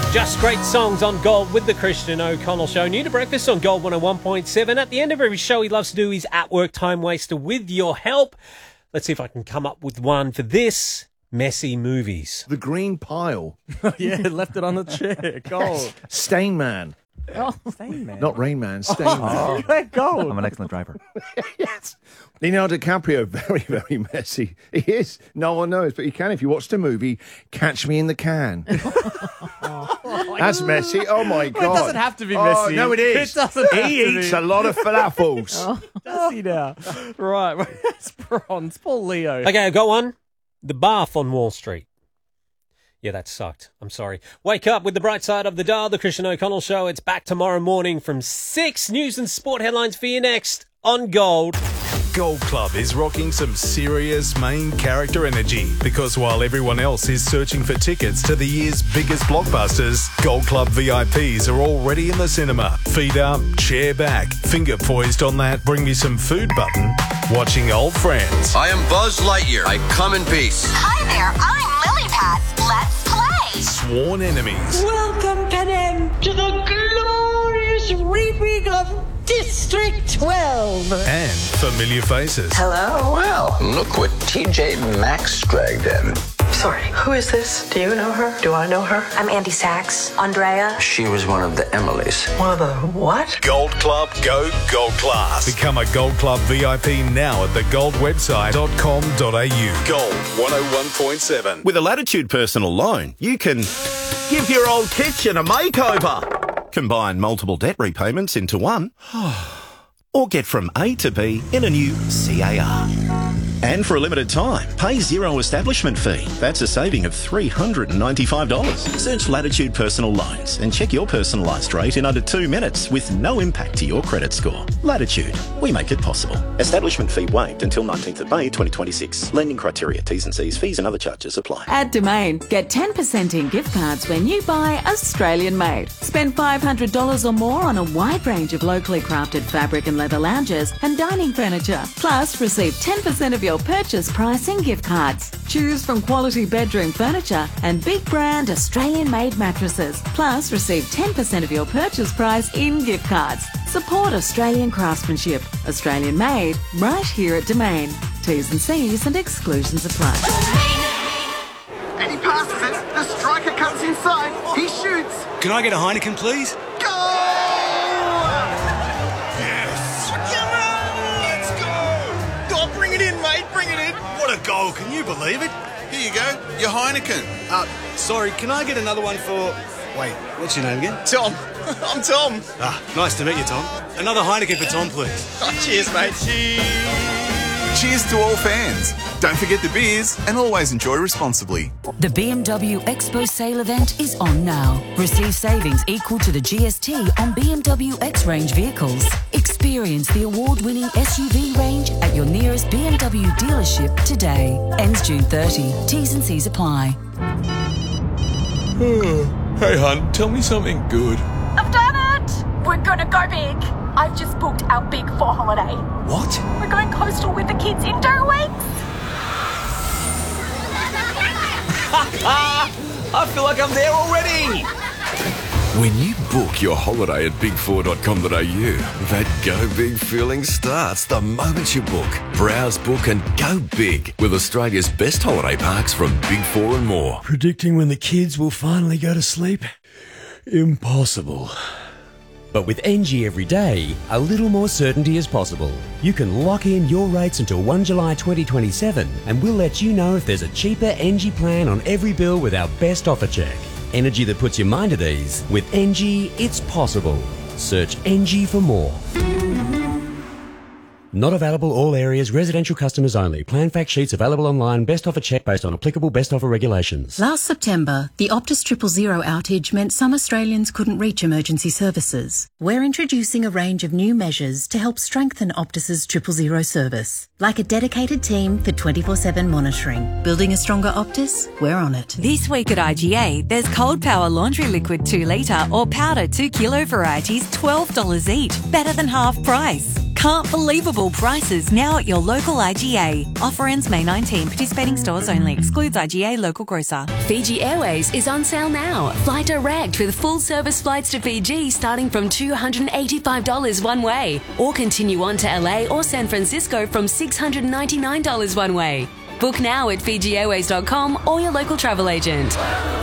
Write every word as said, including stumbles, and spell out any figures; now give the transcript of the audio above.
Just great songs on Gold with the Christian O'Connell Show. New to breakfast on Gold one oh one point seven. At the end of every show, he loves to do his at-work time waster with your help. Let's see if I can come up with one for this. Messy movies. The Green Pile. Yeah, left it on the chair. Gold. Stain Man. Oh, Stain Man. Not Rain Man, Stain Man. Oh, let go. I'm an excellent driver. Yes. Leonardo DiCaprio, very, very messy. He is. No one knows, but you can if you watch the movie Catch Me in the Can. That's messy. Oh, my God. Well, it doesn't have to be Oh, messy. no, it is. It doesn't have He to eats be. a lot of falafels. Oh, does he now? Right. It's bronze. Paul Leo. Okay, I've got one. The Bath on Wall Street. Yeah, that sucked. I'm sorry. Wake up with the bright side of the dial, the Christian O'Connell Show. It's back tomorrow morning from six. News and sport headlines for you next on Gold. Gold Club is rocking some serious main character energy because while everyone else is searching for tickets to the year's biggest blockbusters, Gold Club V I Ps are already in the cinema. Feet up, chair back, finger poised on that bring me some food button, watching old friends. I am Buzz Lightyear. I come in peace. Hi there, I'm Lily Pad. Let's play. Sworn enemies. Welcome, Panem, to the glorious reaping of District twelve. And familiar faces. Hello. Well, look what T J Maxx dragged in. Sorry, who is this? Do you know her? Do I know her? I'm Andy Sachs. Andrea. She was one of the Emilys. One of the what? Gold Club, go Gold Class. Become a Gold Club V I P now at the gold website dot com dot a u. Gold one oh one point seven. With a Latitude personal loan, you can give your old kitchen a makeover. Combine multiple debt repayments into one. Or get from A to B in a new C A R. And for a limited time, pay zero establishment fee. That's a saving of three hundred ninety-five dollars. Search Latitude Personal Loans and check your personalised rate in under two minutes with no impact to your credit score. Latitude, we make it possible. Establishment fee waived until nineteenth of May twenty twenty-six. Lending criteria, T's and C's, fees and other charges apply. At Domain, get ten percent in gift cards when you buy Australian made. Spend five hundred dollars or more on a wide range of locally crafted fabric and leather lounges and dining furniture. Plus, receive ten percent of your purchase price in gift cards. Choose from quality bedroom furniture and big brand Australian made mattresses. Plus, receive ten percent of your purchase price in gift cards. Support Australian craftsmanship. Australian made, right here at Domain. T's and C's and exclusions apply. And he passes it. The striker comes inside. He shoots. Can I get a Heineken, please? What a goal, can you believe it? Here you go, your Heineken. Uh, sorry, can I get another one for... Wait, what's your name again? Tom. I'm Tom. Ah, nice to meet you, Tom. Another Heineken for Tom, please. Oh, cheers, mate. Cheers. Cheers to all fans. Don't forget the beers and always enjoy responsibly. The B M W Expo sale event is on now. Receive savings equal to the G S T on B M W X-Range vehicles. Experience the award-winning S U V range at your nearest B M W dealership today. Ends June thirtieth. T's and C's apply. Hey, hun, tell me something good. I've done it. We're gonna go big. I've just booked our big four holiday. What? We're going coastal with the kids in two weeks. I feel like I'm there already. When you book your holiday at big four dot com dot a u, that go big feeling starts the moment you book. Browse, book and go big with Australia's best holiday parks from Big Four and more. Predicting when the kids will finally go to sleep? Impossible. But with N G every day, a little more certainty is possible. You can lock in your rates until first of July twenty twenty-seven and we'll let you know if there's a cheaper N G plan on every bill with our best offer check. Energy that puts your mind at ease. With N G, it's possible. Search N G for more. Not available all areas, residential customers only. Plan fact sheets available online, best offer check based on applicable best offer regulations. Last September, the Optus Triple Zero outage meant some Australians couldn't reach emergency services. We're introducing a range of new measures to help strengthen Optus's Triple Zero service, like a dedicated team for twenty-four seven monitoring. Building a stronger Optus? We're on it. This week at I G A, there's Cold Power Laundry Liquid two litre or Powder two kilo varieties, twelve dollars each. Better than half price. Can't believable prices now at your local I G A. Offer ends May nineteenth. Participating stores only. Excludes I G A local grocer. Fiji Airways is on sale now. Fly direct with full service flights to Fiji starting from two hundred eighty-five dollars one way. Or continue on to L A or San Francisco from six hundred ninety-nine dollars one way. Book now at Fiji Airways dot com or your local travel agent.